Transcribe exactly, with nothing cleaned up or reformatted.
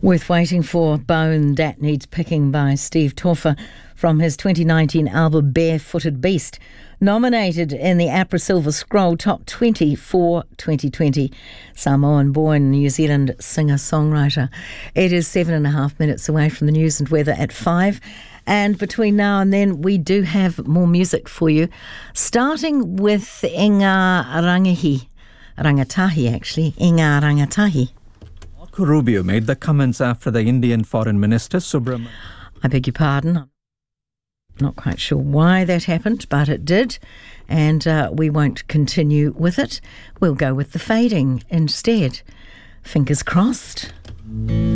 Worth waiting for. Bone That Needs Picking by Steve Toffa from his twenty nineteen album Barefooted Beast, nominated in the APRA Silver Scroll Top twenty for twenty twenty. Samoan-born New Zealand singer-songwriter. It is seven and a half minutes away from the news and weather at five. And between now and then, we do have more music for you, starting with Inga Rangihi. Rangatahi, actually. Inga Rangatahi. Marco Rubio made the comments after the Indian Foreign Minister Subramanian. I beg your pardon. Not quite sure why that happened, but it did. And uh, we won't continue with it. We'll go with the fading instead. Fingers crossed.